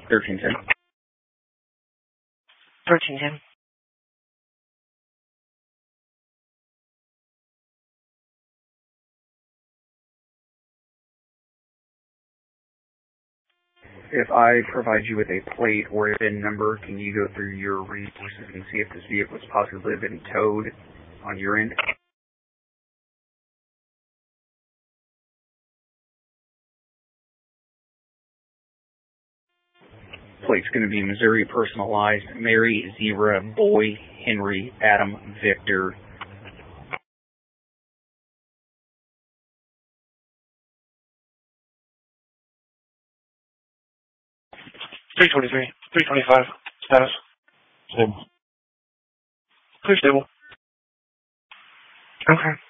1310. 1310. If I provide you with a plate or a VIN number, can you go through your resources and see if this vehicle has possibly been towed on your end? Plate's going to be Missouri personalized, Mary, Zebra, Boy, Henry, Adam, Victor. 323, 325, status. Stable. Clear stable. Okay.